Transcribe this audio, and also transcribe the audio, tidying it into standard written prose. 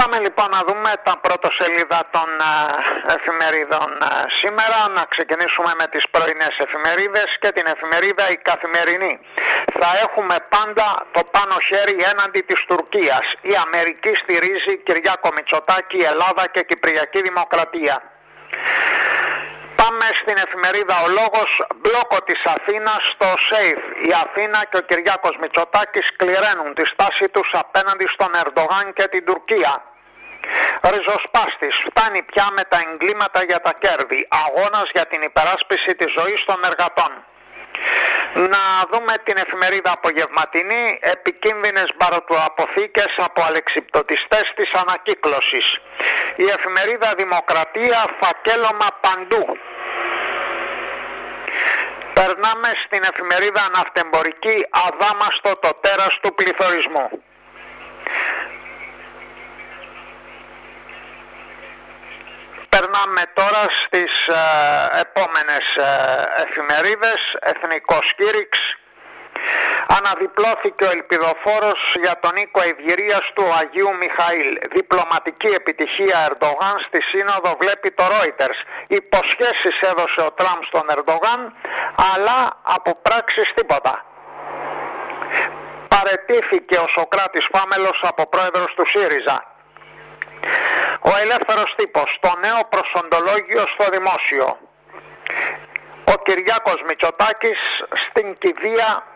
Πάμε λοιπόν να δούμε τα πρωτοσελίδα των εφημερίδων σήμερα. Να ξεκινήσουμε με τις πρωινές εφημερίδες και την εφημερίδα Η Καθημερινή. Θα έχουμε πάντα το πάνω χέρι έναντι της Τουρκίας. Η Αμερική στηρίζει Κυριάκο Μητσοτάκη, Ελλάδα και Κυπριακή Δημοκρατία. Πάμε στην εφημερίδα Ο Λόγος, μπλόκο της Αθήνας στο ΣΕΙΦ. Η Αθήνα και ο Κυριάκος Μητσοτάκης κληραίνουν τη στάση τους απέναντι στον Ερντογάν και την Τουρκία. Ριζοσπάστης, φτάνει πια με τα εγκλήματα για τα κέρδη. Αγώνας για την υπεράσπιση της ζωής των εργατών. Να δούμε την εφημερίδα Απογευματινή, επικίνδυνες μπαρατουαποθήκες από αλεξιπτωτιστές της ανακύκλωσης. Η εφημερίδα Δημοκρατία, φακέλωμα παντού. Περνάμε στην εφημερίδα Ναυτεμπορική, αδάμαστο το τέρας του πληθωρισμού. Περνάμε τώρα στις επόμενες εφημερίδες. Εθνικός Κήρυξ. Αναδιπλώθηκε ο ελπιδοφόρος για τον οίκο ευγυρίας του Αγίου Μιχαήλ. Διπλωματική επιτυχία Ερντογάν στη σύνοδο, βλέπει το Reuters. Υποσχέσεις έδωσε ο Τραμπ στον Ερντογάν, αλλά από πράξεις τίποτα. Παραιτήθηκε ο Σωκράτης Φάμελος από πρόεδρος του ΣΥΡΙΖΑ. Ο Ελεύθερος Τύπος, το νέο προσοντολόγιο στο δημόσιο. Ο Κυριάκος Μητσοτάκης στην κηδεία